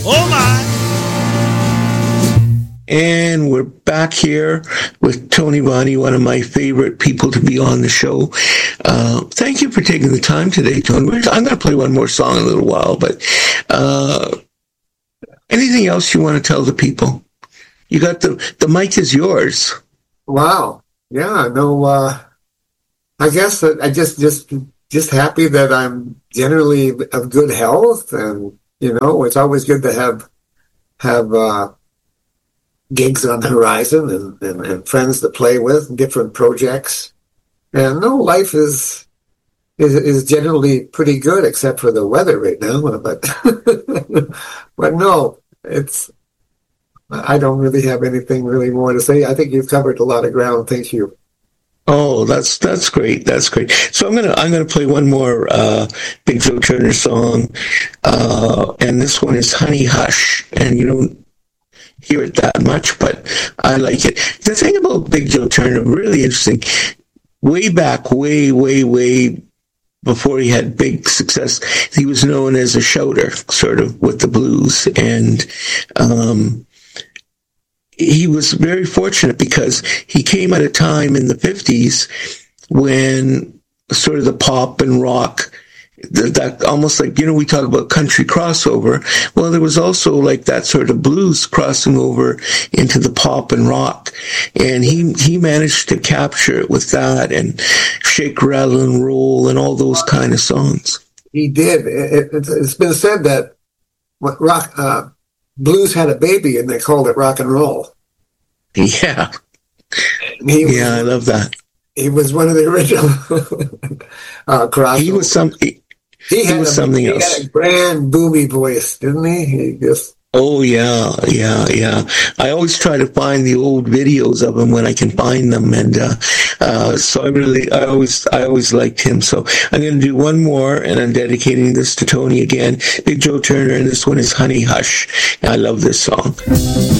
Oh my! And we're back here with Tony Bonnie, one of my favorite people to be on the show. Thank you for taking the time today, Tony. I'm going to play one more song in a little while, but anything else you want to tell the people? You got the mic is yours. Wow. Yeah, no, I guess that I just happy that I'm generally of good health, and it's always good to have gigs on the horizon and friends to play with, different projects. And no, life is generally pretty good, except for the weather right now. But but no, I don't really have anything really more to say. I think you've covered a lot of ground. Thank you. Oh, that's great. That's great. So I'm gonna play one more Big Joe Turner song, and this one is "Honey Hush," and you don't hear it that much, but I like it. The thing about Big Joe Turner, really interesting, way back, way before he had big success, he was known as a shouter, sort of, with the blues, and he was very fortunate because he came at a time in the 50s when sort of the pop and rock, that almost like, we talk about country crossover. Well, there was also like that sort of blues crossing over into the pop and rock. And he managed to capture it with that and Shake, Rattle, and Roll and all those kind of songs. He did. It's been said that blues had a baby and they called it rock and roll. Yeah. I love that. He was one of the original crossovers. He was something else. He had a grand boomy voice, didn't he? Oh yeah. I always try to find the old videos of him when I can find them, and so I always liked him. So I'm going to do one more, and I'm dedicating this to Tony again, Big Joe Turner, and this one is "Honey Hush." I love this song.